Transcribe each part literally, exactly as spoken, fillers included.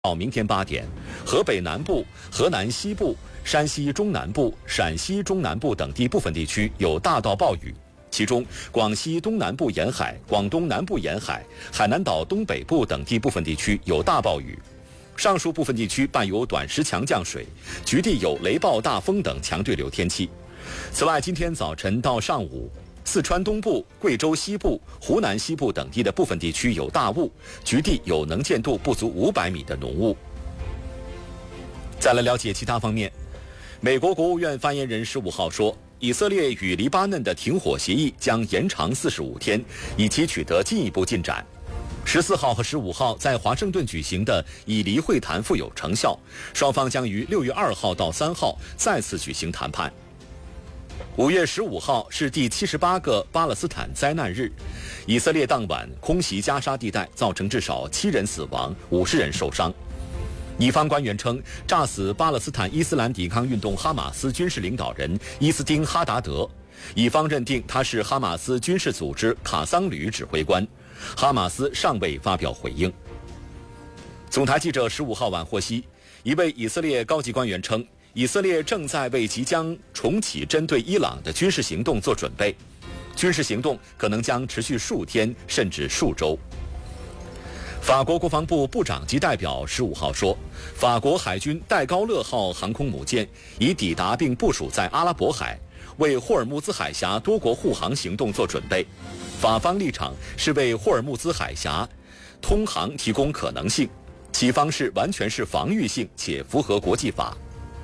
到明天八点，河北南部、河南西部、山西中南部、陕西中南部等地部分地区有大到暴雨，其中广西东南部沿海、广东南部沿海、海南岛东北部等地部分地区有大暴雨。上述部分地区伴有短时强降水，局地有雷暴大风等强对流天气。此外，今天早晨到上午，四川东部、贵州西部、湖南西部等地的部分地区有大雾，局地有能见度不足五百米的浓雾。再来了解其他方面，美国国务院发言人十五号说，以色列与黎巴嫩的停火协议将延长四十五天，以期取得进一步进展。十四号和十五号在华盛顿举行的以黎会谈富有成效，双方将于六月二号到三号再次举行谈判。五月十五号是第七十八个巴勒斯坦灾难日，以色列当晚空袭加沙地带，造成至少七人死亡、五十人受伤。以方官员称，炸死巴勒斯坦伊斯兰抵抗运动哈马斯军事领导人伊斯丁哈达德，以方认定他是哈马斯军事组织卡桑旅指挥官。哈马斯尚未发表回应。总台记者十五号晚获悉，一位以色列高级官员称，以色列正在为即将重启针对伊朗的军事行动做准备，军事行动可能将持续数天甚至数周。法国国防部部长级代表十五号说，法国海军戴高乐号航空母舰已抵达并部署在阿拉伯海，为霍尔木兹海峡多国护航行动做准备。法方立场是为霍尔木兹海峡通航提供可能性，其方式完全是防御性且符合国际法。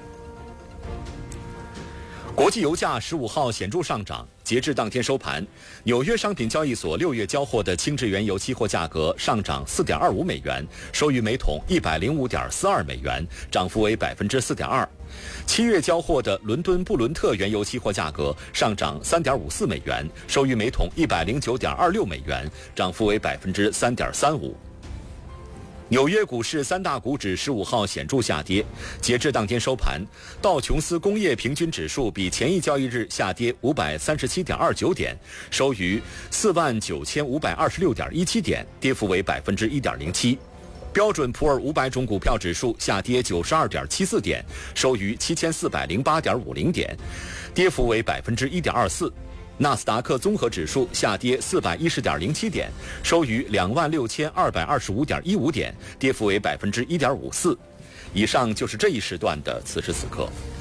国际油价十五号显著上涨，截至当天收盘，纽约商品交易所六月交货的轻质原油期货价格上涨 四点二五美元，收于每桶 一百零五点四二美元，涨幅为 百分之四点二。七月交货的伦敦布伦特原油期货价格上涨 三点五四美元，收于每桶 一百零九点二六美元，涨幅为 百分之三点三五。纽约股市三大股指十五号显著下跌，截至当天收盘，道琼斯工业平均指数比前一交易日下跌 五百三十七点二九点，收于 四万九千五百二十六点一七点，跌幅为 百分之一点零七。标准普尔五百种股票指数下跌 九十二点七四点，收于 七千四百零八点五零点，跌幅为 百分之一点二四。纳斯达克综合指数下跌 四百一十点零七点，收于 两万六千二百二十五点一五点，跌幅为 百分之一点五四。以上就是这一时段的此时此刻。